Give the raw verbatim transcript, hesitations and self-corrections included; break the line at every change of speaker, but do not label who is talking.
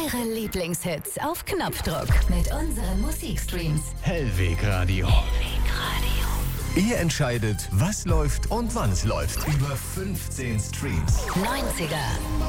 Ihre Lieblingshits auf Knopfdruck mit unseren Musikstreams.
Hellweg Radio. Ihr entscheidet, was läuft und wann es läuft. Über fünfzehn Streams.
neunziger